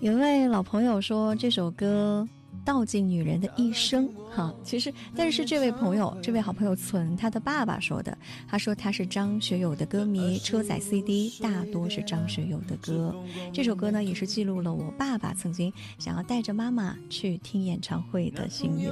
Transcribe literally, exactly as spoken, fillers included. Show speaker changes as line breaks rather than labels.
有位老朋友说这首歌道尽女人的一生哈，其实但是这位朋友这位好朋友存他的爸爸说的，他说他是张学友的歌迷，车载 C D 大多是张学友的歌。这首歌呢也是记录了我爸爸曾经想要带着妈妈去听演唱会的心愿。